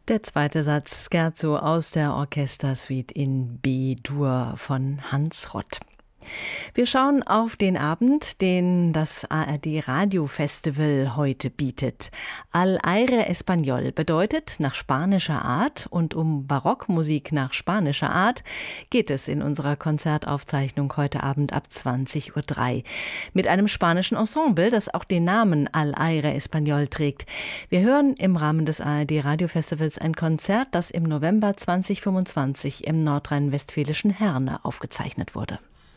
Der zweite Satz, Scherzo aus der Orchestersuite in B-Dur von Hans Rott. Wir schauen auf den Abend, den das ARD Radio Festival heute bietet. Al Aire Español bedeutet nach spanischer Art, und um Barockmusik nach spanischer Art geht es in unserer Konzertaufzeichnung heute Abend ab 20:03 Uhr mit einem spanischen Ensemble, das auch den Namen Al Aire Español trägt. Wir hören im Rahmen des ARD Radio Festivals ein Konzert, das im November 2025 im nordrhein-westfälischen Herne aufgezeichnet wurde.